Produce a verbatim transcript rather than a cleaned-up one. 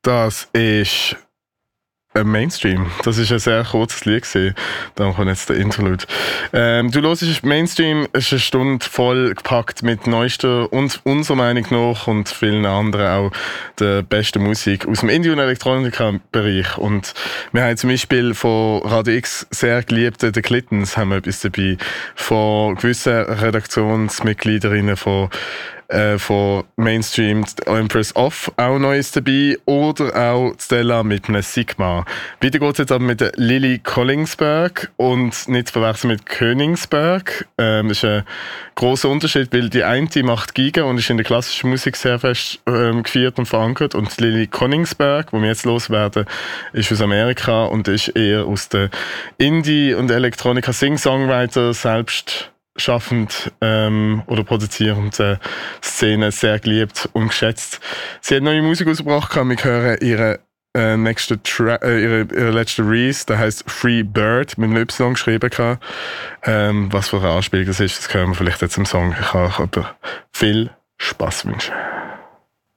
Das ist ein Mainstream. Das ist ein sehr kurzes Lied gewesen. Dann kommt jetzt der Interlude. Ähm, du hörst Mainstream, es ist eine Stunde voll gepackt mit neuester und unserer Meinung nach und vielen anderen auch der besten Musik aus dem Indie- und Elektronika-Bereich. Und wir haben zum Beispiel von Radio X sehr geliebten The Clintons haben wir etwas dabei. Von gewissen Redaktionsmitgliederinnen von Äh, von Mainstream Empress Off auch Neues dabei oder auch Stella mit einem Sigma. Weiter geht es jetzt aber mit der Lily Collingsberg und nicht zu verwechseln mit Königsberg. Ähm, das ist ein grosser Unterschied, weil die eine macht Giga und ist in der klassischen Musik sehr fest ähm, gefeiert und verankert und Lily Collingsberg, wo wir jetzt loswerden, ist aus Amerika und ist eher aus der Indie- und Elektronika-Sing-Songwriter selbst schaffend ähm, oder produzierend äh, Szene sehr geliebt und geschätzt. Sie hat neue Musik rausgebracht, wir hören ihre äh, nächste Tra- äh, ihre, ihre letzte Release, der heißt Free Bird, mit einem Y geschrieben. Ähm, was für eine Anspielung das ist, das hören wir vielleicht jetzt im Song. Ich kann euch aber viel Spass wünschen.